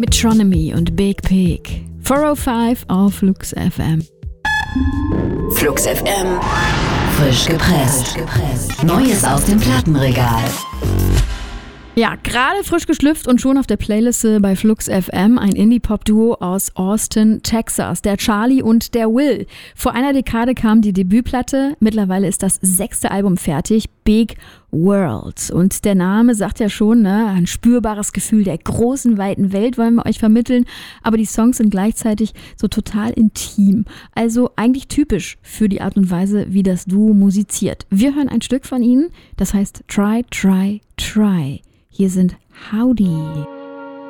Mit Tronomy und Big Pig. 405 auf Flux FM. Flux FM. Frisch gepresst. Neues aus dem Plattenregal. Ja, gerade frisch geschlüpft und schon auf der Playliste bei Flux FM ein Indie-Pop-Duo aus Austin, Texas, der Charlie und der Will. Vor einer Dekade kam die Debütplatte, mittlerweile ist das 6. Album fertig, Big World. Und der Name sagt ja schon, ne, ein spürbares Gefühl der großen, weiten Welt wollen wir euch vermitteln, aber die Songs sind gleichzeitig so total intim. Also eigentlich typisch für die Art und Weise, wie das Duo musiziert. Wir hören ein Stück von ihnen, das heißt Try, Try, Try. Hier sind Howdy.